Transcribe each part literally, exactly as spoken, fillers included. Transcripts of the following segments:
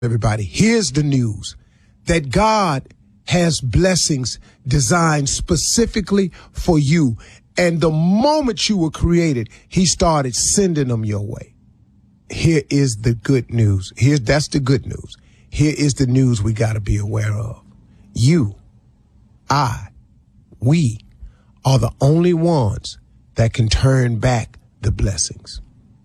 Everybody, here's the news that God has blessings designed specifically for you. And the moment you were created, he started sending them your way. Here is the good news. Here, that's the good news. Here is the news we got to be aware of. You, I, we are the only ones that can turn back the blessings.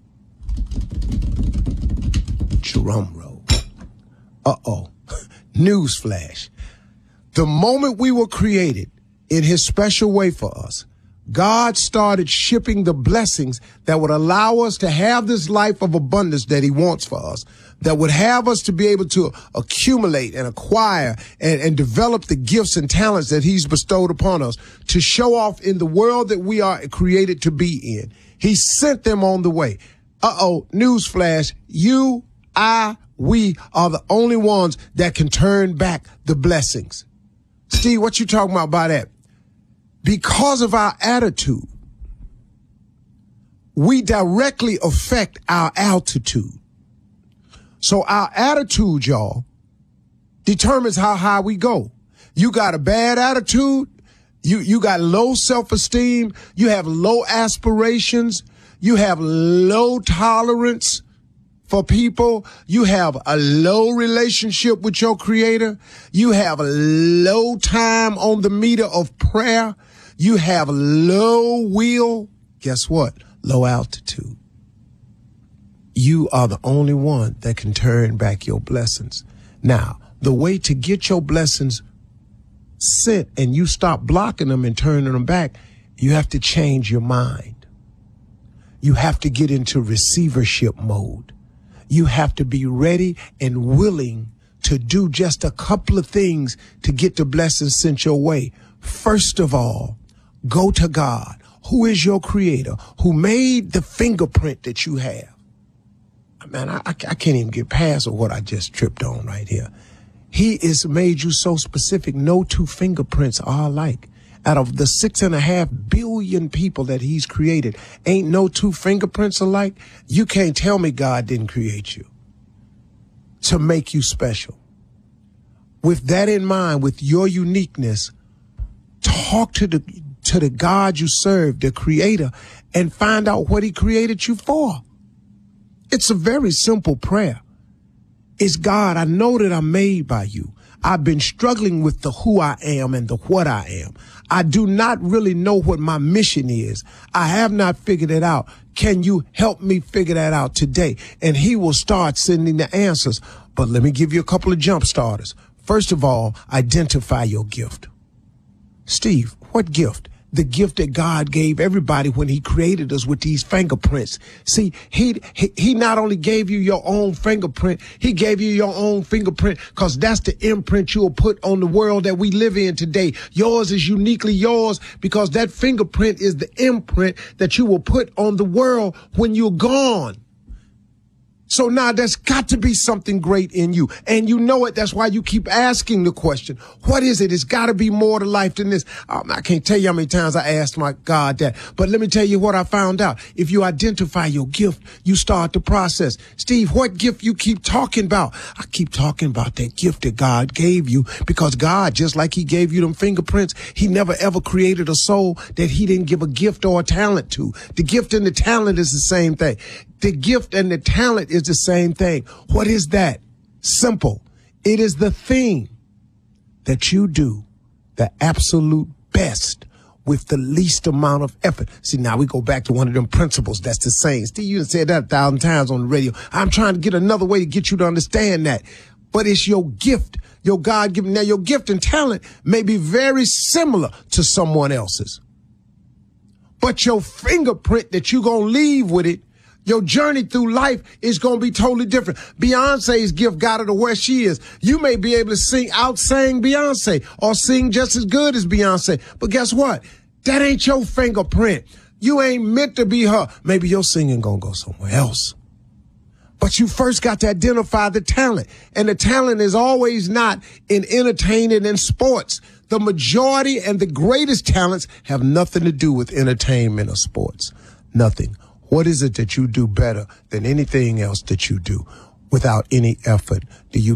Drum roll. Uh-oh. Newsflash. The moment we were created in his special way for us, God started shipping the blessings that would allow us to have this life of abundance that he wants for us, that would have us to be able to accumulate and acquire and, and develop the gifts and talents that he's bestowed upon us to show off in the world that we are created to be in. He sent them on the way. Uh-oh, newsflash, you, I, we are the only ones that can turn back the blessings. Steve, what you talking about by that? Because of our attitude, we directly affect our altitude. So our attitude, y'all, determines how high we go. You got a bad attitude, you, you got low self-esteem, you have low aspirations, you have low tolerance for people, you have a low relationship with your creator, you have a low time on the meter of prayer, you have low will, guess what? Low altitude. You are the only one that can turn back your blessings. Now, the way to get your blessings sent and you stop blocking them and turning them back, you have to change your mind. You have to get into receivership mode. You have to be ready and willing to do just a couple of things to get the blessings sent your way. First of all, go to God, who is your creator, who made the fingerprint that you have. Man, I, I can't even get past what I just tripped on right here. He is made you so specific. No two fingerprints are alike. Out of the six and a half billion people that he's created, ain't no two fingerprints alike. You can't tell me God didn't create you to make you special. With that in mind, with your uniqueness, talk to the, to the God you serve, the creator, and find out what he created you for. It's a very simple prayer. It's God, I know that I'm made by you. I've been struggling with the who I am and the what I am. I do not really know what my mission is. I have not figured it out. Can you help me figure that out today? And he will start sending the answers. But let me give you a couple of jump starters. First of all, identify your gift. Steve, what gift? The gift that God gave everybody when he created us with these fingerprints. See, he, he, he not only gave you your own fingerprint, he gave you your own fingerprint because that's the imprint you will put on the world that we live in today. Yours is uniquely yours because that fingerprint is the imprint that you will put on the world when you're gone. So now there's got to be something great in you. And you know it. That's why you keep asking the question. What is it? It's got to be more to life than this. Um, I can't tell you how many times I asked my God that. But let me tell you what I found out. If you identify your gift, you start the process. Steve, what gift you keep talking about? I keep talking about that gift that God gave you because God, just like he gave you them fingerprints, he never ever created a soul that he didn't give a gift or a talent to. The gift and the talent is the same thing. The gift and the talent is the same thing. What is that? Simple. It is the thing that you do the absolute best with the least amount of effort. See, now we go back to one of them principles that's the same. Steve, you done said that a thousand times on the radio. I'm trying to get another way to get you to understand that. But it's your gift, your God-given. Now, your gift and talent may be very similar to someone else's. But your fingerprint that you're going to leave with it, your journey through life is going to be totally different. Beyonce's gift got her to where she is. You may be able to sing out-sing Beyonce or sing just as good as Beyonce. But guess what? That ain't your fingerprint. You ain't meant to be her. Maybe your singing going to go somewhere else. But you first got to identify the talent. And the talent is always not in entertaining and sports. The majority and the greatest talents have nothing to do with entertainment or sports. Nothing. What is it that you do better than anything else that you do? without any effort. Do you